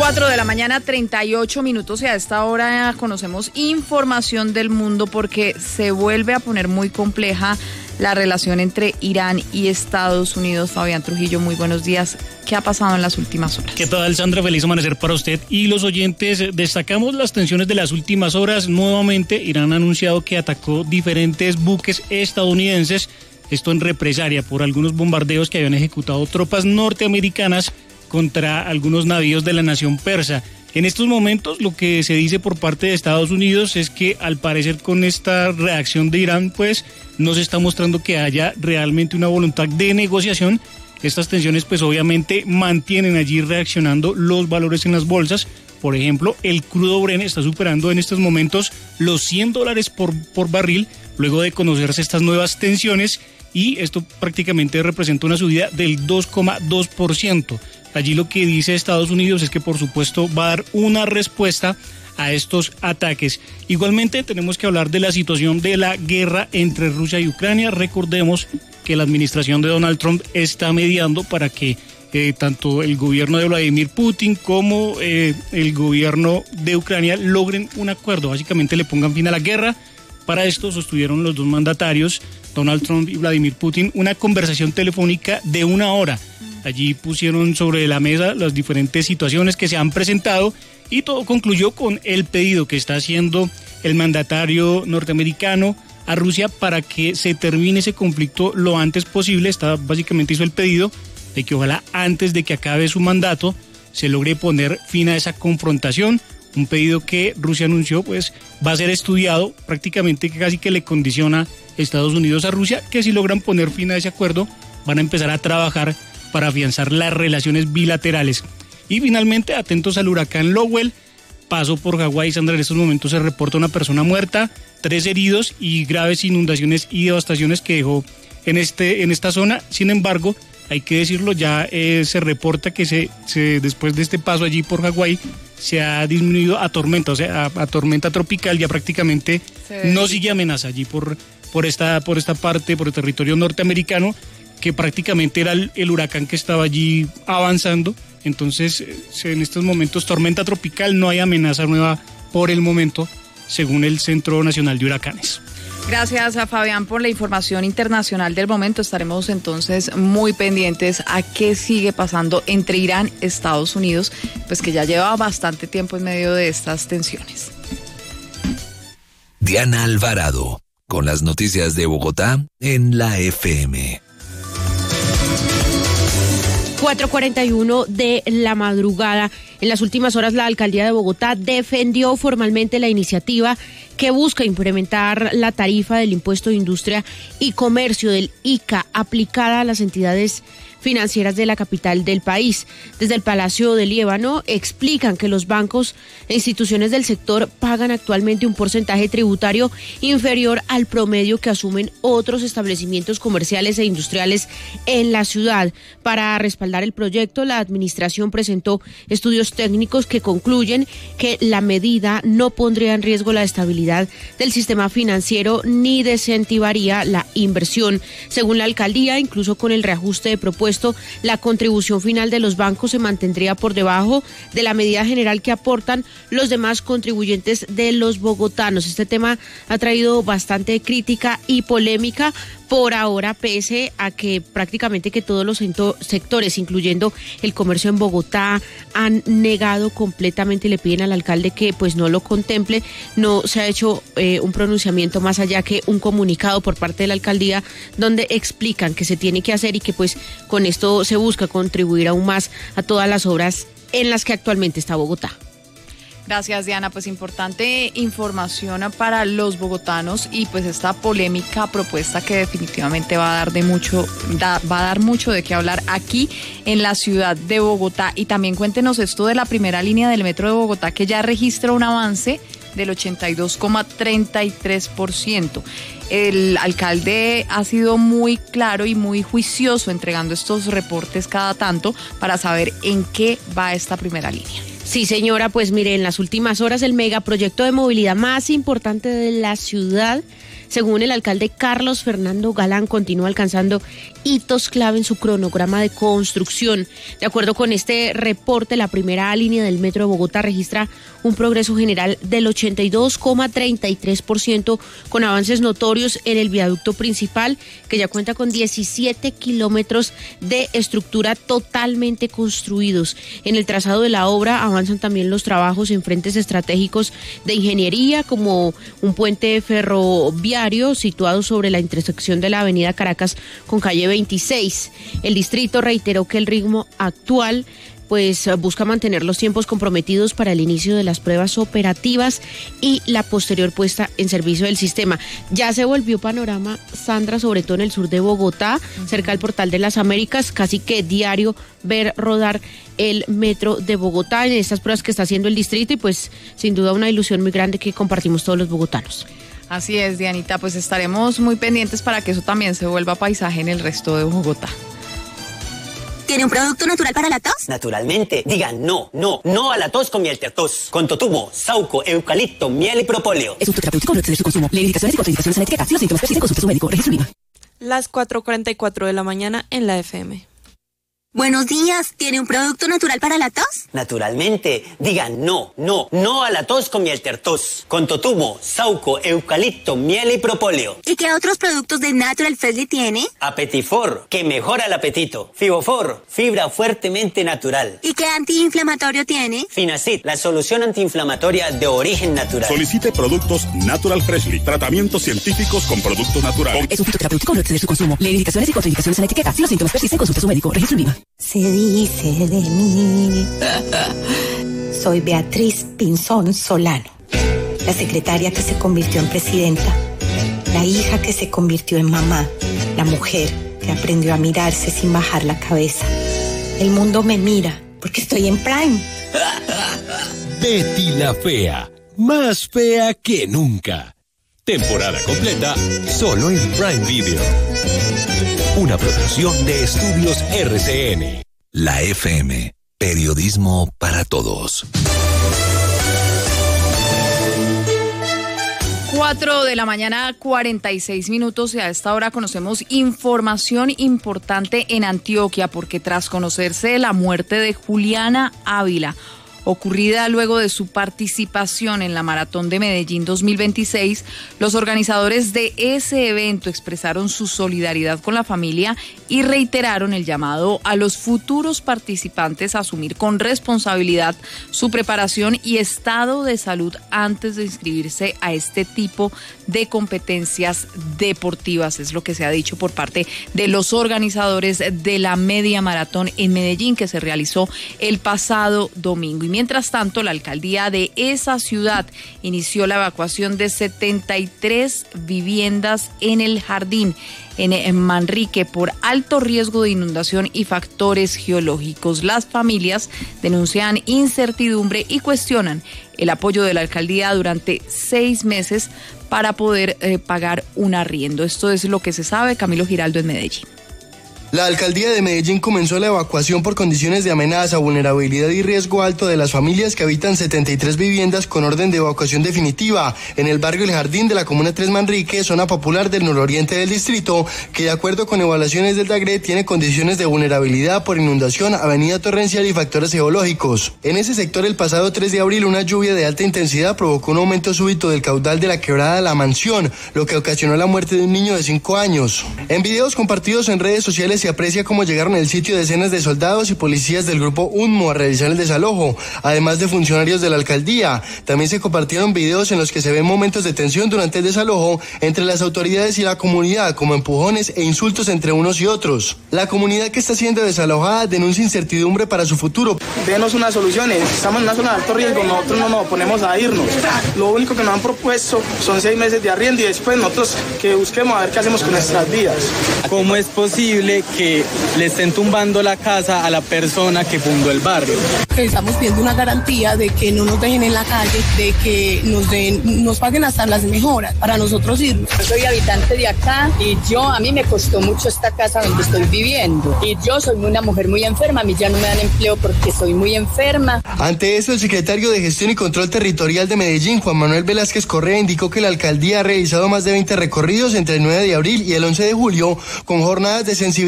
4 de la mañana, 38 minutos, y a esta hora conocemos información del mundo porque se vuelve a poner muy compleja la relación entre Irán y Estados Unidos. Fabián Trujillo, muy buenos días. ¿Qué ha pasado en las últimas horas? ¿Qué tal, Sandra? Feliz amanecer para usted y los oyentes. Destacamos las tensiones de las últimas horas. Nuevamente, Irán ha anunciado que atacó diferentes buques estadounidenses, esto en represalia por algunos bombardeos que habían ejecutado tropas norteamericanas contra algunos navíos de la nación persa. En estos momentos lo que se dice por parte de Estados Unidos es que al parecer con esta reacción de Irán pues no se está mostrando que haya realmente una voluntad de negociación. Estas tensiones pues obviamente mantienen allí reaccionando los valores en las bolsas. Por ejemplo, el crudo Brent está superando en estos momentos los $100 por barril luego de conocerse estas nuevas tensiones, y esto prácticamente representa una subida del 2,2%. Allí lo que dice Estados Unidos es que por supuesto va a dar una respuesta a estos ataques. Igualmente tenemos que hablar de la situación de la guerra entre Rusia y Ucrania. Recordemos que la administración de Donald Trump está mediando para que tanto el gobierno de Vladimir Putin como el gobierno de Ucrania logren un acuerdo, básicamente le pongan fin a la guerra. Para esto sostuvieron los dos mandatarios, Donald Trump y Vladimir Putin, una conversación telefónica de 1 hora. Allí pusieron sobre la mesa las diferentes situaciones que se han presentado y todo concluyó con el pedido que está haciendo el mandatario norteamericano a Rusia para que se termine ese conflicto lo antes posible. Básicamente hizo el pedido de que ojalá antes de que acabe su mandato se logre poner fin a esa confrontación. Un pedido que Rusia anunció pues va a ser estudiado, prácticamente casi que le condiciona Estados Unidos a Rusia, que si logran poner fin a ese acuerdo van a empezar a trabajar para afianzar las relaciones bilaterales. Y finalmente, atentos al huracán Lowell, pasó por Hawái. Sandra, en estos momentos se reporta una persona muerta, 3 heridos y graves inundaciones y devastaciones que dejó en esta zona. Sin embargo, hay que decirlo, ya se reporta que después de este paso allí por Hawái se ha disminuido a tormenta, o sea, a tormenta tropical. Ya prácticamente no sigue amenaza allí por esta parte, por el territorio norteamericano, que prácticamente era el huracán que estaba allí avanzando. Entonces, en estos momentos, tormenta tropical, no hay amenaza nueva por el momento, según el Centro Nacional de Huracanes. Gracias a Fabián por la información internacional del momento. Estaremos entonces muy pendientes a qué sigue pasando entre Irán y Estados Unidos, pues que ya lleva bastante tiempo en medio de estas tensiones. Diana Alvarado, con las noticias de Bogotá en la FM. 4:41 de la madrugada. En las últimas horas, la alcaldía de Bogotá defendió formalmente la iniciativa que busca implementar la tarifa del impuesto de industria y comercio del ICA aplicada a las entidades financieras de la capital del país. Desde el Palacio de Líbano explican que los bancos e instituciones del sector pagan actualmente un porcentaje tributario inferior al promedio que asumen otros establecimientos comerciales e industriales en la ciudad. Para respaldar el proyecto, la administración presentó estudios técnicos que concluyen que la medida no pondría en riesgo la estabilidad del sistema financiero ni desincentivaría la inversión. Según la alcaldía, incluso con el reajuste de propuestas, la contribución final de los bancos se mantendría por debajo de la medida general que aportan los demás contribuyentes de los bogotanos. Este tema ha traído bastante crítica y polémica por ahora, pese a que prácticamente que todos los sectores, incluyendo el comercio en Bogotá, han negado completamente y le piden al alcalde que pues no lo contemple. No se ha hecho un pronunciamiento más allá que un comunicado por parte de la alcaldía donde explican que se tiene que hacer y que pues con esto se busca contribuir aún más a todas las obras en las que actualmente está Bogotá. Gracias, Diana. Pues importante información para los bogotanos y pues esta polémica propuesta que definitivamente va a dar mucho de qué hablar aquí en la ciudad de Bogotá. Y también cuéntenos esto de la primera línea del metro de Bogotá, que ya registra un avance del 82,33%. El alcalde ha sido muy claro y muy juicioso entregando estos reportes cada tanto para saber en qué va esta primera línea. Sí, señora, pues mire, en las últimas horas el megaproyecto de movilidad más importante de la ciudad según el alcalde Carlos Fernando Galán, continúa alcanzando hitos clave en su cronograma de construcción. De acuerdo con este reporte, la primera línea del Metro de Bogotá registra un progreso general del 82,33%, con avances notorios en el viaducto principal, que ya cuenta con 17 kilómetros de estructura totalmente construidos. En el trazado de la obra avanzan también los trabajos en frentes estratégicos de ingeniería, como un puente ferroviario situado sobre la intersección de la avenida Caracas con calle 26. El distrito reiteró que el ritmo actual busca mantener los tiempos comprometidos para el inicio de las pruebas operativas y la posterior puesta en servicio del sistema. Ya se volvió panorama, Sandra, sobre todo en el sur de Bogotá, cerca del Portal de las Américas, casi que diario ver rodar el Metro de Bogotá en estas pruebas que está haciendo el distrito, y pues sin duda una ilusión muy grande que compartimos todos los bogotanos. Así es, Dianita, pues estaremos muy pendientes para que eso también se vuelva paisaje en el resto de Bogotá. ¿Tiene un producto natural para la tos? Naturalmente. Diga no a la tos con miel Tertos. Con totumo, sauco, eucalipto, miel y propóleo. Es un terapéutico, no excede su consumo. Lee indicaciones y contraindicaciones en la etiqueta. Si los síntomas persisten, consulte a su médico. Registro IVA. Las 4:44 de la mañana en la FM. Buenos días, ¿tiene un producto natural para la tos? Naturalmente. Diga no a la tos con miel Tertos. Con totumo, sauco, eucalipto, miel y propóleo. ¿Y qué otros productos de Natural Freshly tiene? Apetifor, que mejora el apetito. Fibofor, fibra fuertemente natural. ¿Y qué antiinflamatorio tiene? Finacid, la solución antiinflamatoria de origen natural. Solicite productos Natural Freshly, tratamientos científicos con productos naturales. Es un fitoterapéutico, no excede su consumo. Lee indicaciones y contraindicaciones en la etiqueta. Si los síntomas persisten, consulte a su médico. Registro IVA. Se dice de mí. Soy Beatriz Pinzón Solano, la secretaria que se convirtió en presidenta, la hija que se convirtió en mamá, la mujer que aprendió a mirarse sin bajar la cabeza. El mundo me mira porque estoy en Prime. Betty la Fea, más fea que nunca. Temporada completa solo en Prime Video. Una producción de Estudios RCN. La FM, periodismo para todos. 4 de la mañana, 46 minutos, y a esta hora conocemos información importante en Antioquia, porque tras conocerse la muerte de Juliana Ávila, ocurrida luego de su participación en la Maratón de Medellín 2026, los organizadores de ese evento expresaron su solidaridad con la familia y reiteraron el llamado a los futuros participantes a asumir con responsabilidad su preparación y estado de salud antes de inscribirse a este tipo de competencias deportivas. Es lo que se ha dicho por parte de los organizadores de la media maratón en Medellín, que se realizó el pasado domingo. Y mientras tanto, la alcaldía de esa ciudad inició la evacuación de 73 viviendas en el Jardín, en Manrique, por alto riesgo de inundación y factores geológicos. Las familias denuncian incertidumbre y cuestionan el apoyo de la alcaldía durante 6 meses para poder pagar un arriendo. Esto es lo que se sabe. Camilo Giraldo en Medellín. La alcaldía de Medellín comenzó la evacuación por condiciones de amenaza, vulnerabilidad y riesgo alto de las familias que habitan 73 viviendas con orden de evacuación definitiva en el barrio El Jardín de la comuna 3 Manrique, zona popular del nororiente del distrito, que de acuerdo con evaluaciones del DAGRE tiene condiciones de vulnerabilidad por inundación, avenida torrencial y factores geológicos. En ese sector, el pasado 3 de abril, una lluvia de alta intensidad provocó un aumento súbito del caudal de la quebrada La Mansión, lo que ocasionó la muerte de un niño de 5 años. En videos compartidos en redes sociales se aprecia cómo llegaron al sitio decenas de soldados y policías del grupo UNMO a realizar el desalojo, además de funcionarios de la alcaldía. También se compartieron videos en los que se ven momentos de tensión durante el desalojo entre las autoridades y la comunidad, como empujones e insultos entre unos y otros. La comunidad que está siendo desalojada denuncia incertidumbre para su futuro. Denos unas soluciones, estamos en una zona de alto riesgo, nosotros no nos oponemos a irnos. Lo único que nos han propuesto son 6 meses de arriendo y después nosotros que busquemos a ver qué hacemos con nuestras vidas. ¿Cómo es posible que le estén tumbando la casa a la persona que fundó el barrio. Estamos pidiendo una garantía de que no nos dejen en la calle, de que nos paguen hasta las mejoras para nosotros irnos. Yo soy habitante de acá y a mí me costó mucho esta casa donde estoy viviendo. Y yo soy una mujer muy enferma, a mí ya no me dan empleo porque soy muy enferma. Ante eso, el secretario de Gestión y Control Territorial de Medellín, Juan Manuel Velázquez Correa, indicó que la alcaldía ha realizado más de 20 recorridos entre el 9 de abril y el 11 de julio con jornadas de sensibilización